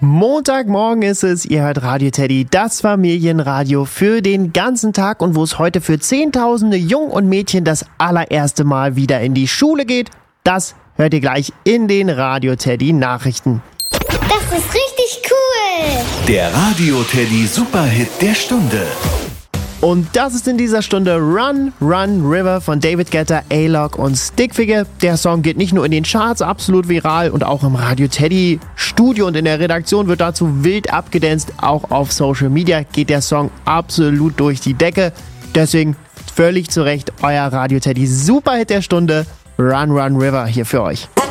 Montagmorgen ist es, ihr hört Radio Teddy, das Familienradio für den ganzen Tag und wo es heute für Zehntausende Jungen und Mädchen das allererste Mal wieder in die Schule geht, das hört ihr gleich in den Radio Teddy Nachrichten. Das ist richtig cool! Der Radio Teddy Superhit der Stunde. Und das ist in dieser Stunde Run, Run, River von David Guetta, A-Lock und Stickfigure. Der Song geht nicht nur in den Charts absolut viral und auch im Radio Teddy Studio und in der Redaktion wird dazu wild abgedanced. Auch auf Social Media geht der Song absolut durch die Decke. Deswegen völlig zu Recht euer Radio Teddy Superhit der Stunde, Run, Run, River hier für euch.